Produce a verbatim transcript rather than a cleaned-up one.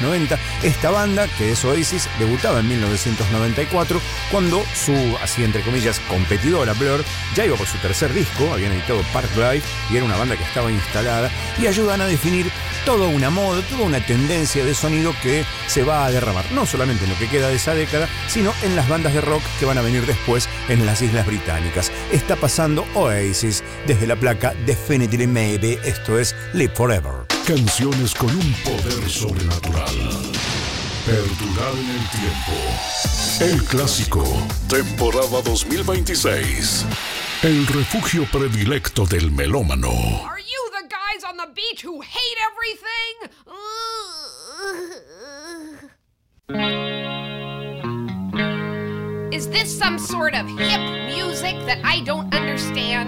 noventa. Esta banda, que es Oasis, debutaba en mil novecientos noventa y cuatro, cuando su, así entre comillas, competidora Blur ya iba por su tercer disco, habían editado Park Life y era una banda que estaba instalada, y ayudan a definir toda una moda, toda una tendencia de sonido que se va a derramar, no solamente en lo que queda de esa década, sino en las bandas de rock que van a venir después en las Islas Británicas. Está pasando Oasis desde la placa Definitely Maybe, esto es Live Forever. Canciones con un poder sobrenatural. Perdurar en el tiempo. El clásico. Temporada dos mil veintiséis. El refugio predilecto del melómano. Are you the guys on the beach who hate everything? Is this some sort of hip music that I don't understand?